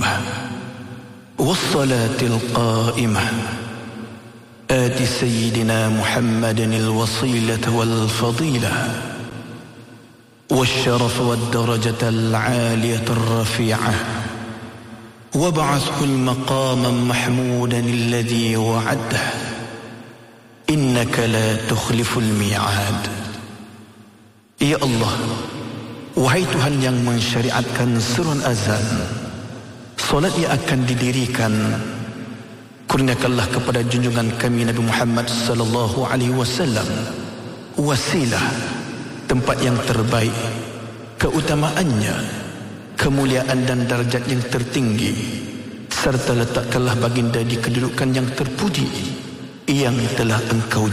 القيمة والصلاة القائمة آت سيدنا محمد الوصيلة والفضيلة والشرف والدرجة العالية الرفيعة وابعثه المقام محمودا الذي وعده إنك لا تخلف الميعاد. Ya Allah, wahai Tuhan yang mensyariatkan seruan azan, solat yang akan didirikan, kurniakanlah kepada junjungan kami Nabi Muhammad sallallahu alaihi wasallam wasilah, tempat yang terbaik, keutamaannya, kemuliaan dan darjat yang tertinggi, serta letakkanlah baginda di kedudukan yang terpuji yang telah Engkau